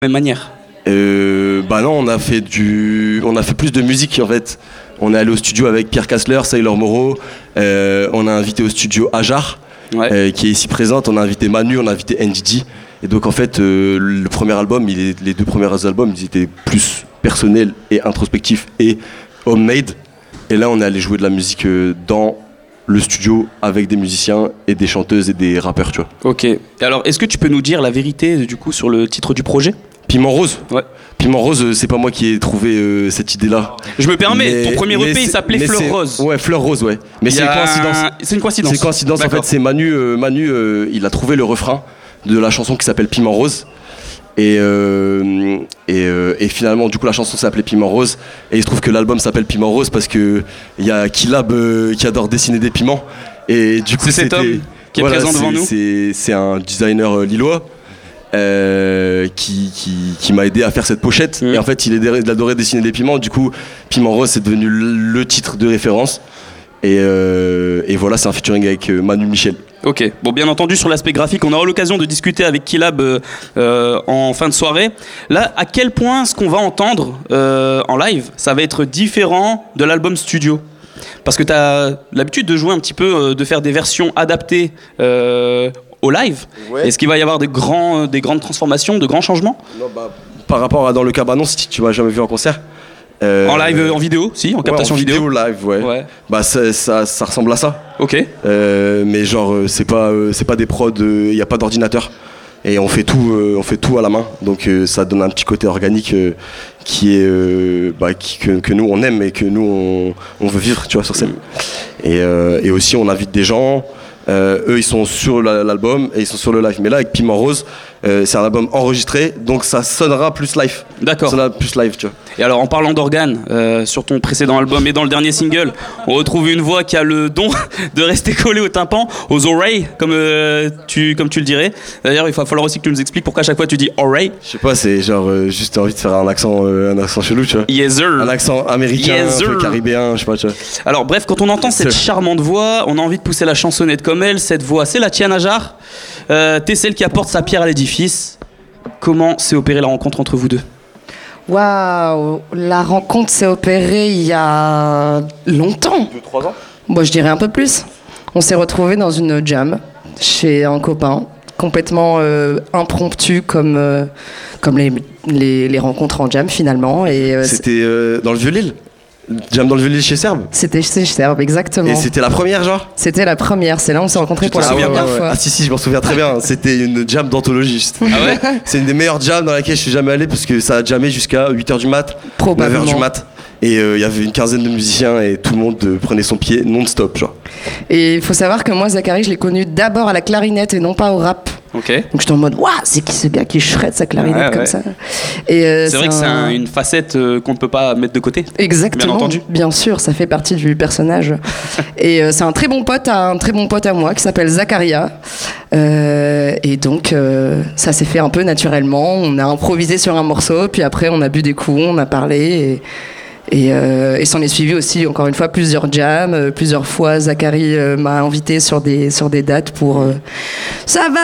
Même manière. Bah non, on a fait plus de musique en fait. On est allé au studio avec Pierre Kassler, Sailor Moreau. On a invité au studio Ajar, qui est ici présente. On a invité Manu, on a invité NDD. Et donc en fait, le premier album, les deux premiers albums, ils étaient plus personnels et introspectifs et homemade. Et là, on est allé jouer de la musique dans le studio avec des musiciens et des chanteuses et des rappeurs, tu vois. Ok. Et alors, est-ce que tu peux nous dire la vérité du coup sur le titre du projet ? Piment Rose. Ouais. Piment Rose, c'est pas moi qui ai trouvé cette idée-là. Je me permets, ton premier EP il s'appelait Fleur Rose. Ouais, Fleur Rose, ouais. Mais c'est une coïncidence. C'est une coïncidence. C'est une coïncidence, D'accord. en fait, c'est Manu, il a trouvé le refrain de la chanson qui s'appelle Piment Rose. Et finalement, du coup, la chanson s'appelait Piment Rose. Et il se trouve que l'album s'appelle Piment Rose parce qu'il y a Kilab qui adore dessiner des piments. Et du coup, c'est cet homme qui est présent devant nous. C'est un designer lillois. Qui m'a aidé à faire cette pochette. Et en fait il adorait dessiner des piments. Du coup Piment Rose c'est devenu le titre de référence. Et voilà, c'est un featuring avec Manu Michel. Ok, bon, bien entendu sur l'aspect graphique on aura l'occasion de discuter avec Kilab en fin de soirée. Là, à quel point ce qu'on va entendre en live ça va être différent de l'album studio? Parce que tu as l'habitude de jouer un petit peu, de faire des versions adaptées au live. Ouais. Est-ce qu'il va y avoir des grandes transformations, de grands changements? Non, par rapport à Dans le Cabanon, si tu m'as jamais vu en concert. En live, en vidéo, si, en captation vidéo. Live, ouais. Bah ça ressemble à ça. Ok. Mais genre c'est pas des prods, il y a pas d'ordinateur. Et on fait tout à la main. Donc ça donne un petit côté organique qui est que nous on aime et que nous on veut vivre, tu vois, sur scène. Et aussi on invite des gens. Eux ils sont sur l'album et ils sont sur le live, mais là avec Piment Rose c'est un album enregistré donc ça sonnera plus live. D'accord. Ça sonnera plus live, tu vois. Et alors en parlant d'organes, sur ton précédent album et dans le dernier single on retrouve une voix qui a le don de rester collée au tympan, aux oreilles comme tu le dirais. D'ailleurs il va falloir aussi que tu nous expliques pourquoi à chaque fois tu dis oreille. Je sais pas, c'est genre juste envie de faire un accent chelou, tu vois. Yes sir. Un accent américain, un peu caribéen, je sais pas, tu vois. Alors bref, quand on entend cette charmante voix, on a envie de pousser la chansonnette comme elle. Cette voix, c'est la tienne, Ajar. T'es celle qui apporte sa pierre à l'édifice. Comment s'est opérée la rencontre entre vous deux? Waouh, la rencontre s'est opérée il y a longtemps. 2-3 ans? Bon, je dirais un peu plus. On s'est retrouvés dans une jam chez un copain, complètement impromptu comme les rencontres en jam finalement. Et, c'était dans le Vieux-Lille? Jam dans le Vieux-Lîle chez Serbe? C'était chez Serbe, exactement. Et c'était la première, genre? C'était la première, c'est là où on s'est rencontrés pour la première fois. Ah si, je m'en souviens très bien. C'était une jam d'anthologie. Ah ouais? C'est une des meilleures jams dans laquelle je suis jamais allé parce que ça a jammé jusqu'à 8h du mat, probablement 9h du mat. Et il y avait une quinzaine de musiciens et tout le monde prenait son pied non-stop, genre. Et il faut savoir que moi, Zachary, je l'ai connu d'abord à la clarinette et non pas au rap. Ok. Donc j'étais en mode, waouh, c'est qui ce gars qui shred sa clarinette comme ça? Et c'est vrai que c'est une facette qu'on ne peut pas mettre de côté. Exactement. Bien entendu. Bien sûr, ça fait partie du personnage. Et c'est un très bon pote à moi qui s'appelle Zacharia. Et donc ça s'est fait un peu naturellement. On a improvisé sur un morceau, puis après on a bu des coups, on a parlé. Et s'en est suivi aussi, encore une fois, plusieurs jams. Plusieurs fois, Zachary m'a invité sur des dates pour... ça va...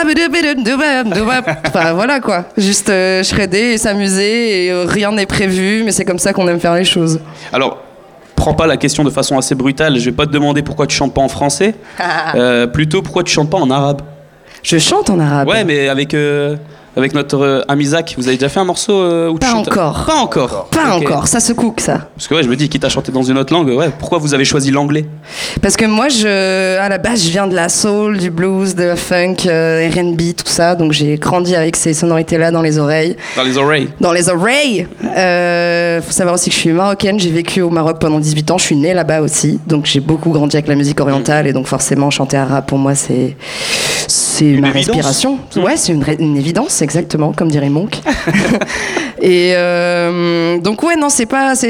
Enfin, voilà, quoi. Juste shredder et s'amuser. Et rien n'est prévu, mais c'est comme ça qu'on aime faire les choses. Alors, prends pas la question de façon assez brutale. Je vais pas te demander pourquoi tu chantes pas en français. Plutôt, pourquoi tu chantes pas en arabe? Je chante en arabe. Ouais, mais avec notre ami Zach, vous avez déjà fait un morceau où tu chantes? Pas encore. Pas encore, ça se cook ça. Parce que ouais, je me dis, quitte à chanter dans une autre langue, ouais, pourquoi vous avez choisi l'anglais? Parce que moi, à la base, je viens de la soul, du blues, de la funk, R&B, tout ça, donc j'ai grandi avec ces sonorités-là dans les oreilles. Dans les oreilles? Dans les oreilles. Faut savoir aussi que je suis marocaine, j'ai vécu au Maroc pendant 18 ans, je suis née là-bas aussi, donc j'ai beaucoup grandi avec la musique orientale, et donc forcément, chanter arabe, pour moi, c'est ma respiration. Ouais, c'est une évidence, exactement, comme dirait Monk. Et donc ouais, non,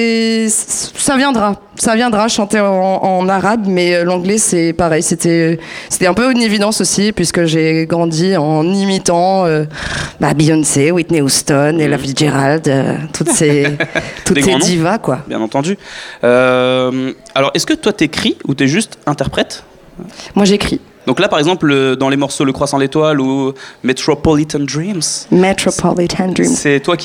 ça viendra chanter en arabe, mais l'anglais c'est pareil, c'était un peu une évidence aussi puisque j'ai grandi en imitant Beyoncé, Whitney Houston, Ella Fitzgerald, toutes ces divas, quoi. Bien entendu. Alors, est-ce que toi t'écris ou t'es juste interprète? Moi j'écris. Donc là, par exemple, dans les morceaux Le Croissant l'étoile ou Metropolitan Dreams, c'est toi qui